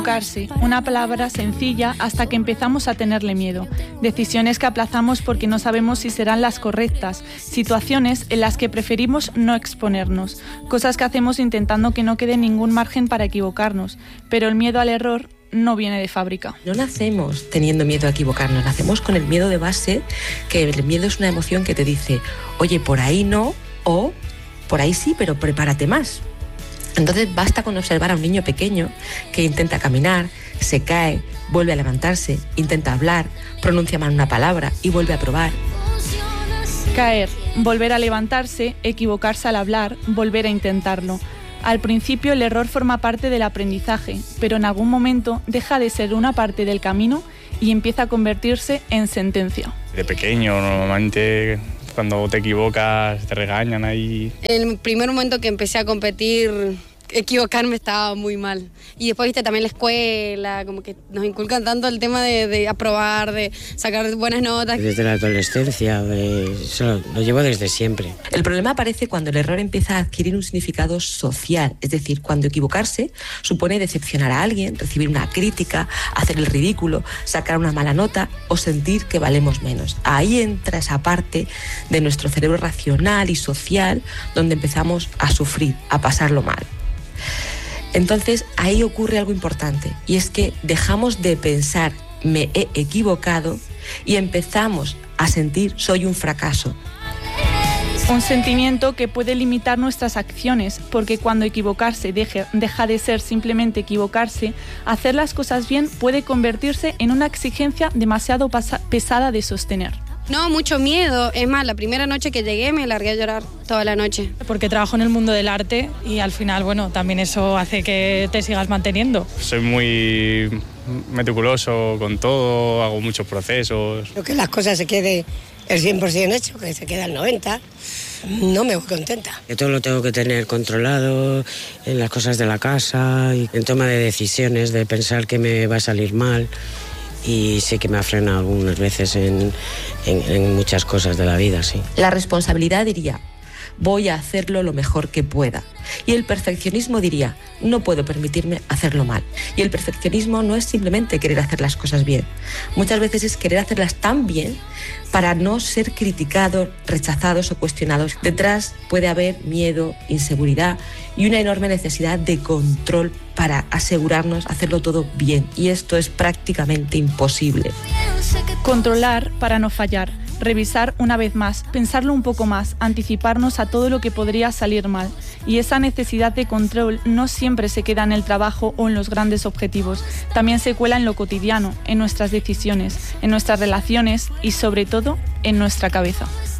Equivocarse, una palabra sencilla hasta que empezamos a tenerle miedo. Decisiones que aplazamos porque no sabemos si serán las correctas. Situaciones en las que preferimos no exponernos. Cosas que hacemos intentando que no quede ningún margen para equivocarnos. Pero el miedo al error no viene de fábrica. No nacemos teniendo miedo a equivocarnos, nacemos con el miedo de base, que el miedo es una emoción que te dice, oye, por ahí no, o por ahí sí, pero prepárate más. Entonces basta con observar a un niño pequeño que intenta caminar, se cae, vuelve a levantarse, intenta hablar, pronuncia mal una palabra y vuelve a probar. Caer, volver a levantarse, equivocarse al hablar, volver a intentarlo. Al principio el error forma parte del aprendizaje, pero en algún momento deja de ser una parte del camino y empieza a convertirse en sentencia. De pequeño, normalmente cuando te equivocas te regañan ahí. El primer momento que empecé a competir, equivocarme estaba muy mal. Y después, viste, también la escuela, como que nos inculcan tanto el tema de aprobar, de sacar buenas notas. Desde la adolescencia, eso lo llevo desde siempre. El problema aparece cuando el error empieza a adquirir un significado social, es decir, cuando equivocarse supone decepcionar a alguien, recibir una crítica, hacer el ridículo, sacar una mala nota o sentir que valemos menos. Ahí entra esa parte de nuestro cerebro racional y social donde empezamos a sufrir, a pasarlo mal. Entonces ahí ocurre algo importante y es que dejamos de pensar me he equivocado y empezamos a sentir soy un fracaso. Un sentimiento que puede limitar nuestras acciones, porque cuando equivocarse deja de ser simplemente equivocarse, hacer las cosas bien puede convertirse en una exigencia demasiado pesada de sostener. No, mucho miedo. Es más, la primera noche que llegué me largué a llorar toda la noche. Porque trabajo en el mundo del arte y al final, bueno, también eso hace que te sigas manteniendo. Soy muy meticuloso con todo, hago muchos procesos. Creo que las cosas se queden el 100% hecho, que se queda el 90%. No me voy contenta. Yo todo lo tengo que tener controlado en las cosas de la casa y en toma de decisiones, de pensar que me va a salir mal. Y sí que me ha frenado algunas veces en muchas cosas de la vida, sí. La responsabilidad diría, voy a hacerlo lo mejor que pueda. Y el perfeccionismo diría, no puedo permitirme hacerlo mal. Y el perfeccionismo no es simplemente querer hacer las cosas bien. Muchas veces es querer hacerlas tan bien para no ser criticados, rechazados o cuestionados. Detrás puede haber miedo, inseguridad y una enorme necesidad de control para asegurarnos hacerlo todo bien. Y esto es prácticamente imposible. Controlar para no fallar. Revisar una vez más, pensarlo un poco más, anticiparnos a todo lo que podría salir mal. Y esa necesidad de control no siempre se queda en el trabajo o en los grandes objetivos. También se cuela en lo cotidiano, en nuestras decisiones, en nuestras relaciones y sobre todo en nuestra cabeza.